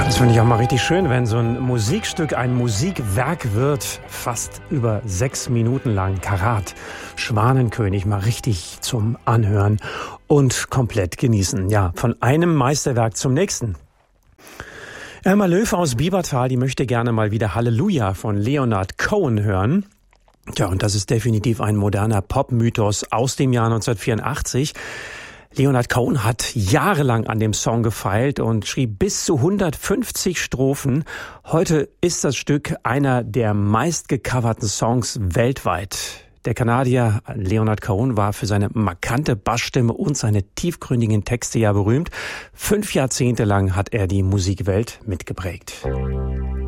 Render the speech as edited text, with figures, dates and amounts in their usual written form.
Das finde ich auch mal richtig schön, wenn so ein Musikstück ein Musikwerk wird, fast über 6 Minuten lang. Karat, Schwanenkönig, mal richtig zum Anhören und komplett genießen. Ja, von einem Meisterwerk zum nächsten. Irma Löw aus Biebertal, die möchte gerne mal wieder Halleluja von Leonard Cohen hören. Ja, und das ist definitiv ein moderner Popmythos aus dem Jahr 1984. Leonard Cohen hat jahrelang an dem Song gefeilt und schrieb bis zu 150 Strophen. Heute ist das Stück einer der meistgecoverten Songs weltweit. Der Kanadier Leonard Cohen war für seine markante Bassstimme und seine tiefgründigen Texte ja berühmt. 5 Jahrzehnte lang hat er die Musikwelt mitgeprägt.